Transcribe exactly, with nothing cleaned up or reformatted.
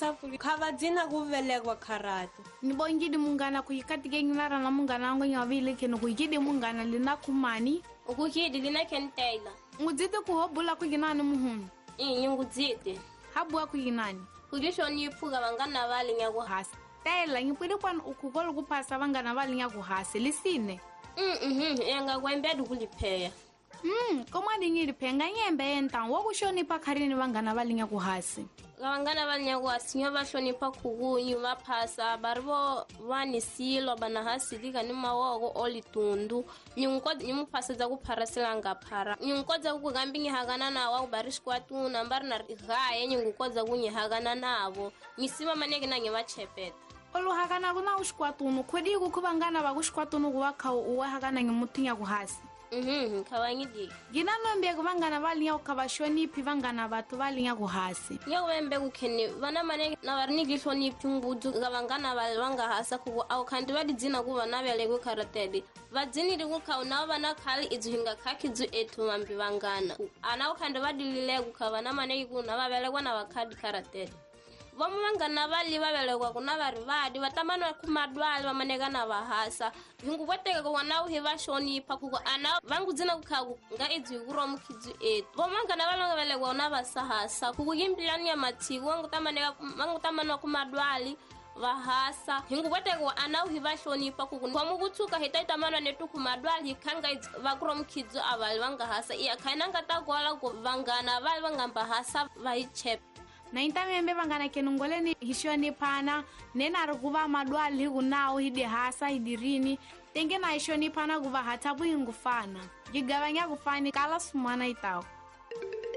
safuri khavadzina kuvelekwa kharata nibongidi mungana kuyikatike nginara na mungana wangu nyavile kenu kuyikidi mungana lina kumani ukukidi lina kentela nguzite kuhobula kuginani muhunu inyi nguzite habua kuginani kujisho nipuga vangana vali nyaku hasi tela ngipwede kwanu ukukolo kupasa vangana vali nyaku hasi lisine mhm yanga kwembedu kulipeya Mm, komwadi ngiri penga nyembe enta wokushoni pa kharini vangana valinga ku hasi. Vangana valinga ku hasi nyo vashoni pa kugunyu vaphasa barivo vani silo bana hasi lika ni mawoko olitundu nyunkodza nyumuphasa za kupharasela ngaphara nyunkodza kugambingi hagana nawo kubarishkwatu nambari na gaye nyungodza kunye hagana nawo ngisima maneke nange vachepeta olu hagana kuna ushkwatunu khodi kukuvangana vakushkwatunu kuwakha uwe hagana ngimuthinya ku hasi. Mhm, kawangidi. Gina nombe kuvangana valinya ukavashoni pivangana vatu valinya kuhasi. Nyo wembe kukeni, vana mane na varnigi shoni pungudu kavangana valwanga hasa kuku au kandi vadi dzina kuva navele kukaratedi. Vadzini rikuka unao vana kali izuhinga kakizu etu mambi vangana. Anao kandi vadi lile kukavana mane kuna vavele wana wakadi karatedi. Vamu vangana vali vavele kwa kuna varivadi vatamana kumadwali vamanegana vahasa hingu kwateka kwa wanao hiva shoni ipa kuko anao vangu dzina kukagu nga izu yuguro mukizu etu vamu vangana vali vavele kwa unavasa hasa kuku gimbilani ya matigu vangu tamana kumadwali vahasa hingu kwateka kwa anao hiva shoni ipa kuko kwa mugutuka hita itamana netu kumadwali hikanga izu vakuro mukizu avali vanga hasa iya kainanga takwala vangana vali vangamba hasa vahichepa na intamembe vangana kenungoleni hishoni pana nena rukuva madwali kunao hidi hasa hidirini tenge na hishoni pana kuva hatabu ingufana gigavanya kufani kala sumana itao.